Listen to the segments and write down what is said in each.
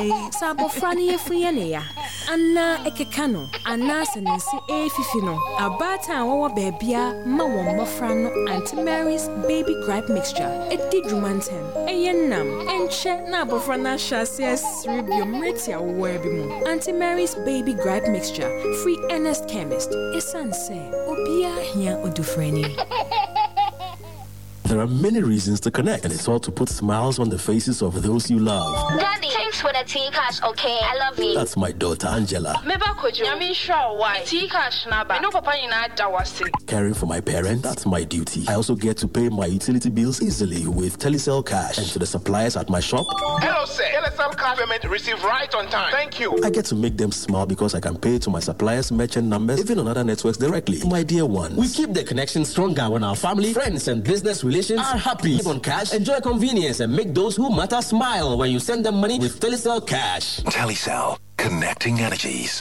Sabofra ni efuyene ya. Anna ekekano, anna senensi efifino. Abata wawa bebia ma womofra no Auntie Mary's baby gripe mixture. Edidrumantem. Eyenam enche na abofra na shase sribium retia webimu. Auntie Mary's baby gripe mixture. Free Ernest Chemist. Esanse. Obia hia odufreni. There are many reasons to connect, and it's all to put smiles on the faces of those you love. Daddy, thanks for the tea cash, okay? I love you. That's my daughter, Angela. Caring for my parents, that's my duty. I also get to pay my utility bills easily with Telecel Cash. And to the suppliers at my shop. Hello, sir. Telecel Cash payment received right on time. Thank you. I get to make them smile because I can pay to my suppliers' merchant numbers, even on other networks directly. My dear ones. We keep the connection stronger when our family, friends, and business relations are happy. Live on cash, enjoy convenience, and make those who matter smile when you send them money with Telecel Cash. Telecel, connecting energies.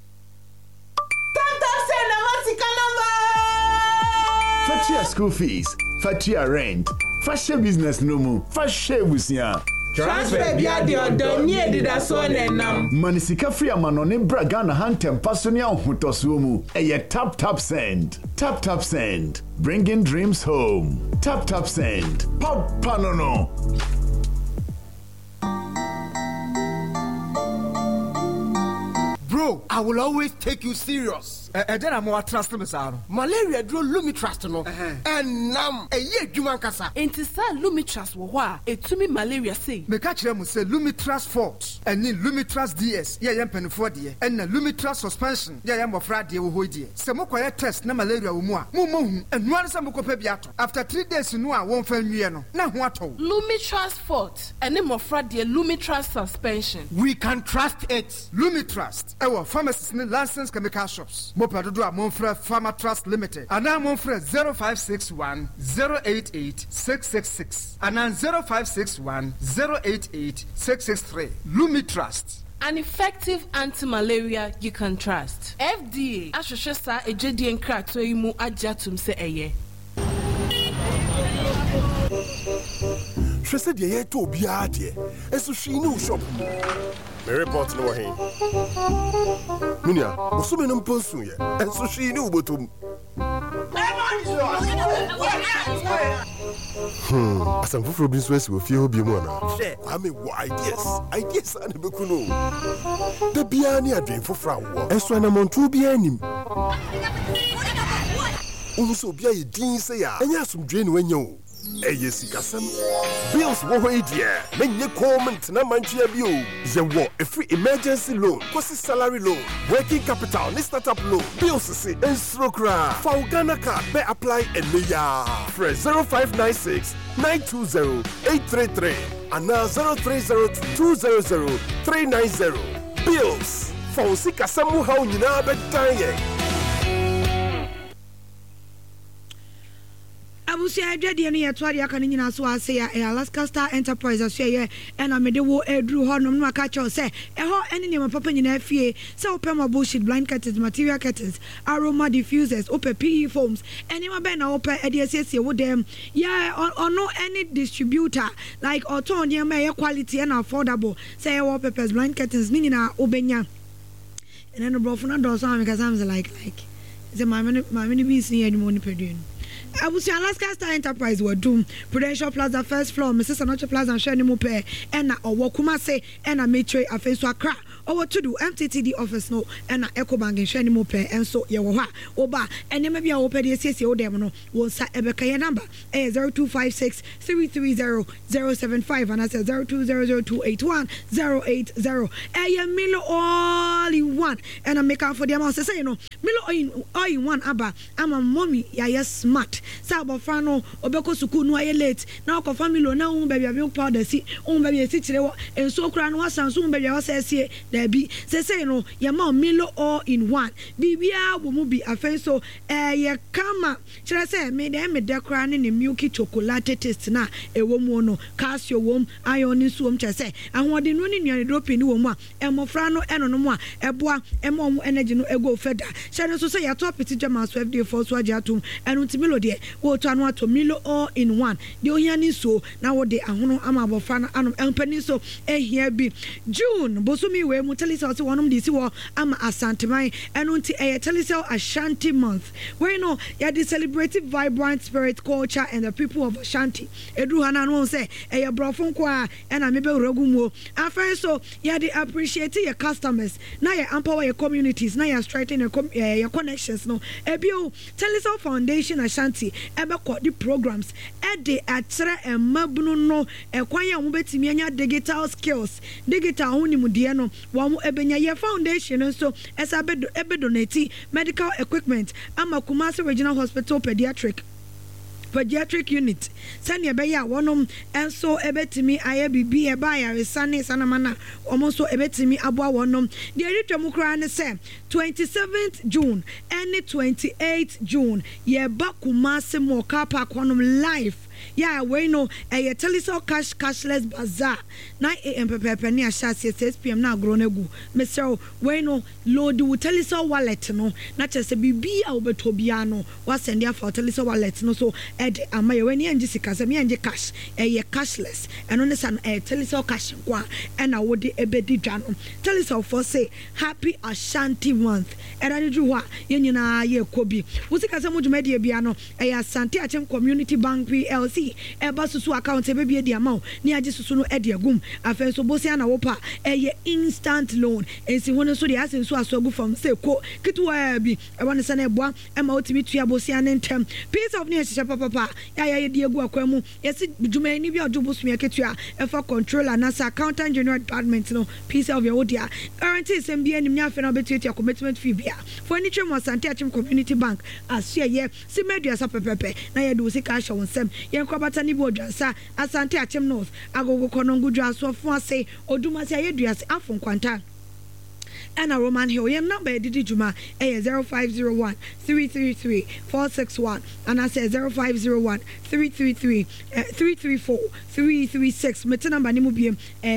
Fatia school fees, Fatia rent, Fatia business no mu, Fatia busia. Transfer bia de odon nie dida so nenam. Manisika free amano ne braga na hantem pasonia hotoso mu. Eye tap tap send. Tap tap send. Bringing dreams home. Tap tap send. Papa no. Bro, I will always take you serious. Then I'm more trust me, sir. Malaria draw Lumitrust no. And nam a year Juman Kasa. Enti sa Lumitrust wo wa etumi malaria say. Me catch them say Lumitrust Fort and then Lumitrust DS. Yeah, yam penfo de. And Lumitrust suspension. Yeah, yam ofra de wo hodi. Se mo kwaya test na malaria wo mu a. Mo hu. And no answer mo kopa biato. After 3 days no a won fa nwie no. Na ho ato. Lumitrust Fort and them ofra de Lumitrust suspension. We can trust it. Lumitrust. Our pharmacists and licensed chemical shops. Mopadodo a Monfre Pharma Trust Limited. And now Monfre 0561 088 666. And now 0561 088 663. Lumitrust. An effective anti-malaria you can trust. FDA. Ashosha ejedi enkrato imu ajatum se eye. She said ye to be adie. Eso she no shop. Me report no he. Munia, osume no mponsu ye. Eso she no botum. Asam fufuro bi nso esi ofie obi mu ana. Ame wo ideas ana beku no. Da bia ni adwen fufura wo. Eso na montu bia anim. Unuso bia ye din se ya. Enya asumdwe ni wanya o. Eyesikasem bills wo ho idea menye comment na manchia bio ye wo a free emergency loan kosi salary loan working capital ni startup loan bills se ensrokra for Ghana card be apply eneya fresh 0596 920 833 and 0302 200 390 bills for sikasem how nyina be dan ye. Abusia adwade no yetwade aka nyina so ase ya Alaska Star Enterprise asoye and amede wo edru honom no aka chaw se eho ene ne papa nyina afie se opema bullshit blind curtains material curtains aroma diffusers ope PE foams enema be na ope ediesie wo dem ya ono any distributor like oton dem e quality and affordable say e wo peppers blind curtains ni nyina obenya and then bro funa do so am because I'm like the mamini be see anymore ni peduen. Abusia Alaska Star Enterprise were doom Prudential Plaza first floor Mrs. Anoche Plaza and Shani Mope and owo Kumase and a Maitre Afenso Accra owo to do MTTD office no and Ecobank and Shani Mope and so ye wo ha oba and you maybe open the CC o dem no won sa ebeka number 0256 330 075 and I said 0200281080 Milo all in one and I make out for them say you know Milo all in one aba I'm a mommy ya smart Sabofra no obeko suku no aye late na ko family no na un baby abi powder si un baby si kire wo enso kura no asan so un baby wa say the dabi say no ye ma Milo all in one bibia wo mu bi afen so ye kama kire say me dekora ne milky chocolate taste na ewo mu no calcium wom iron so wom kire say ahode no ne nuane drop ni wo mu a emofra no eno no mu a eboa emo mu energy no ego feda kire so say ya top it jama so FDA for so agi atum eno ntimilo de wo to anu ato Milo all in one de ohia ni so na wo de ahono ama abofra no anom empani so ehia bi June bosumi we mu telisa so wonom de si wo ama asanteman eno nti telisa Ashanti month where no ya de celebrate vibrant spirit culture and the people of Ashanti edru hana no say brofon kwa and me be ragumo after so ya de appreciate your customers na ya empower your communities na ya strengthen your connections no ebio telisa foundation Ashanti ebe the programs de atre emabunu no ekwan ya mo betimi anya digital skills digital honimude no wa mo ebenya your foundation so esa ebe donate medical equipment ama Kumasi Regional Hospital pediatric unit sani ebe ya wonom enso ebetimi aye bibi eba ya resane sanamana omonso ebetimi aboa wonom de eritwemu kra ne se 27th June and 28th June ye ba Kumasi mo car park wonom live yeah we know a telecell cashless bazaar 9 a.m. pepe ni ashasi 6 p.m. na agro negu Mr. we know load the telecell wallet no na chese bibi a obetobia no wa send ya for telecell wallet no so ed amaye we ni anje sikasa mi anje cash cashless eno ne san telecell cash kwa na wo de ebedi dwa no telecell for say happy Ashanti month era ni juwa ye nyina ye kobi wo sikasa mo dwumade bia no Asante Achem Community Bank PLC eba susu account ebebie di amount ni agi susu no edi agum afen so bosia na wopa instant loan ensi hono so de asen so asogu from say ko kitwa bi eba ne sana eboa ema otimi tua bosia ne ntem piece of near shisha papa ya di egu akwamu yesi djuma ni bi odubu sumia ketua efa controller na sa accountant general department no piece of your odia guarantee sem bi enim nya afen na betua commitment fee bia for any trem Asante Achem Community Bank asia ye si media sa pepepe na ye do sika sha wonsem kwabata ni bodwansa Asante Achem North agogo konongu dwaso fo ase odumasi ayeduase afon kwanta and a Roman Hill your number didi juma 0501 333 461 and I say 0501 333 334 336 meta number ni mu biem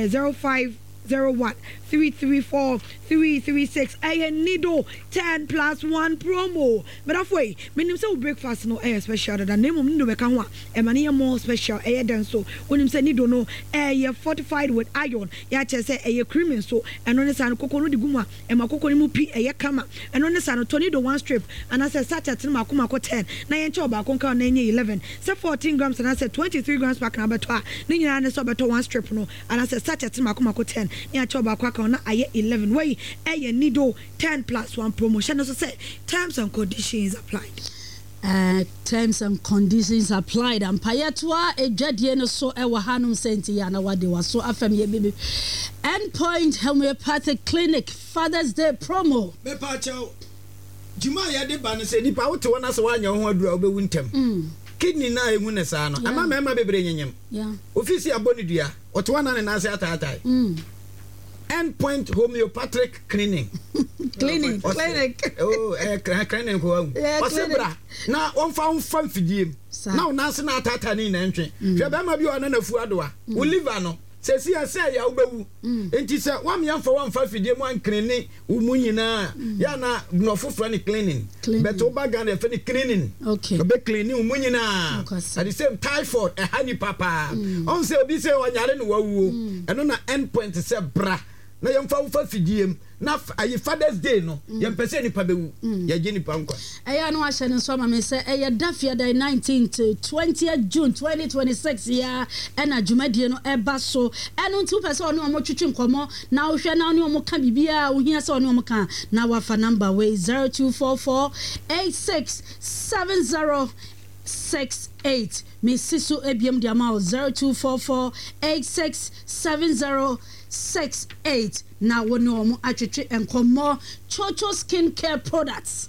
0501 334 336 nido 10 plus 1 promo but halfway menim say breakfast no special that name nido be kan ho e mane more special den so wonim say nido no fortified with iron ya che say cream so eno ne san kokoro di guma e makoko ni mu pi kama eno ne san tornado one strip and I say sachet ni makoma 10 na yen che oba kon kan na nye 11 say 14 grams and I say 23 grams pack na beto a ni nyina ne so beto one strip no and I say sachet ni makoma 10 ni che oba kwa na aye 11 way nido 10 plus 1 promotion also say terms and conditions applied. Terms and conditions applied and payatwa ejadie no so ewa hanum senti ya na wade waso afam ye bebe Endpoint Homeopathic Clinic Father's Day promo me pa chao juma ya de ba no se nipa wote wona se wanya ho adura obewu ntem kidney na ehu ne sa no ama mema bebre nyenyem ofisi aboni dua wote wana ne na se atatai Endpoint Homeopathic Clinic. Clinic. Oh, clinic. Wasebra. Na onfa mfidiem. Na onase na atata ni na ntwe. Hwe be ma bi ona na fu adoa. Wo liver no. Se si ase ya ubewu. Enti se wam yamfa wamfa fidiem an clinic umu nyina. Ya na no foforo ni cleaning. But obaga na fe ni cleaning. Okay. Be cleaning umu nyina. At the same typhoid e hani papa. On se obi se wanyare no wawuo. Eno na endpoint se bra. Na yamfa fidiem na ayi Father's Day no yampese ni pabewu ya geni pankwa eya no ahye ne so ma me se eya dafia day 19th to 20th June 2026 ya ena dwumadie no eba so eno ntu pese ono mo twetwe nkomo na wo hwe na ono mo ka bibia wo hia se ono mo ka na wafa number way 0244 867068 me sisu ebiem dia ma 0244 867068 na wono omo atwetwe enkomo Chocho Skin Care Products